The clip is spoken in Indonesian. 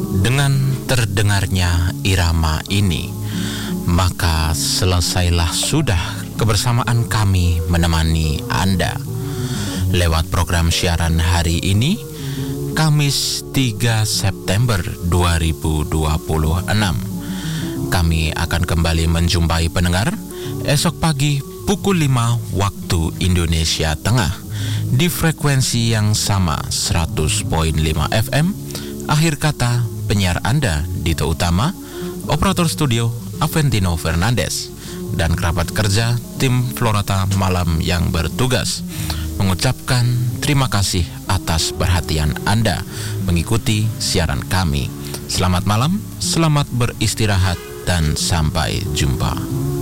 Dengan terdengarnya irama ini, maka selesailah sudah kebersamaan kami menemani Anda lewat program siaran hari ini, Kamis 3 September 2026. Kami akan kembali menjumpai pendengar esok pagi pukul 5 waktu Indonesia Tengah di frekuensi yang sama 100.5 FM. Akhir kata, penyiar Anda Dito Utama, operator studio Aventino Fernandes, dan kerabat kerja tim Florata Malam yang bertugas mengucapkan terima kasih atas perhatian Anda mengikuti siaran kami. Selamat malam, selamat beristirahat, dan sampai jumpa.